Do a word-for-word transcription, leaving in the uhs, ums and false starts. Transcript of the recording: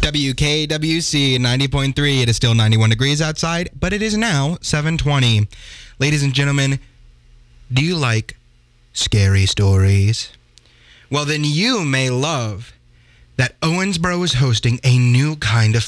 W K W C ninety point three. It is still ninety-one degrees outside, but it is now seven twenty. Ladies and gentlemen, do you like scary stories? Well, then you may love that Owensboro is hosting a new kind of